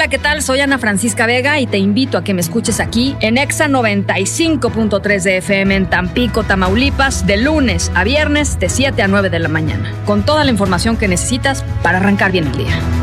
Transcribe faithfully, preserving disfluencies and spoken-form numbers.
Hola, ¿qué tal? Soy Ana Francisca Vega y te invito a que me escuches aquí en Exa noventa y cinco punto tres de F M en Tampico, Tamaulipas, de lunes a viernes de siete a nueve de la mañana, con toda la información que necesitas para arrancar bien el día.